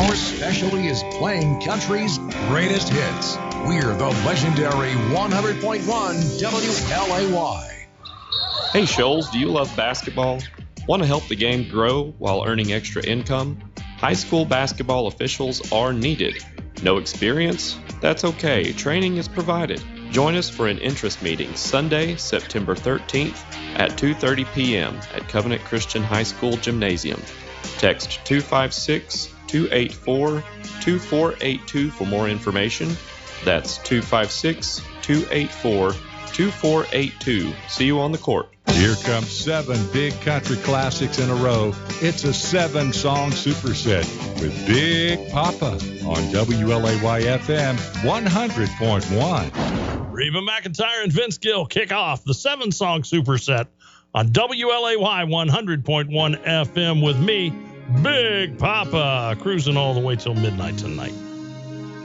Our specialty is playing country's greatest hits. We're the legendary 100.1 WLAY. Hey Shoals, do you love basketball? Want to help the game grow while earning extra income? High school basketball officials are needed. No experience? That's okay. Training is provided. Join us for an interest meeting Sunday, September 13th at 2:30 p.m. at Covenant Christian High School Gymnasium. Text 256-284-2482 for more information. That's 256-284-2482. See you on the court. Here comes 7 big country classics in a row. It's a 7-song superset with Big Papa on WLAY-FM 100.1. Reba McEntire and Vince Gill kick off the 7-song superset on WLAY 100.1 FM with me, Big Papa, cruising all the way till midnight tonight.